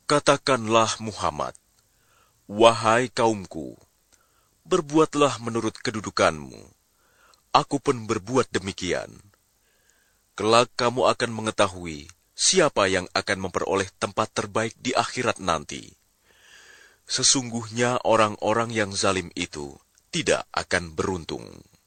Katakanlah Muhammad, wahai kaumku, berbuatlah menurut kedudukanmu. Aku pun berbuat demikian. Kelak kamu akan mengetahui siapa yang akan memperoleh tempat terbaik di akhirat nanti. Sesungguhnya orang-orang yang zalim itu tidak akan beruntung.